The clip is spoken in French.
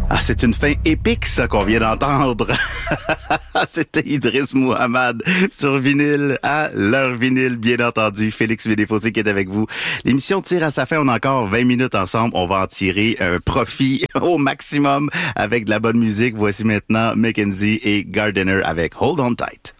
Ah, c'est une fin épique, ça, qu'on vient d'entendre. C'était Idriss Mouhammad sur vinyle, à leur vinyle, bien entendu. Félix Médéfossé qui est avec vous. L'émission tire à sa fin. On a encore 20 minutes ensemble. On va en tirer un profit au maximum avec de la bonne musique. Voici maintenant Mackenzie et Gardiner avec Hold On Tight.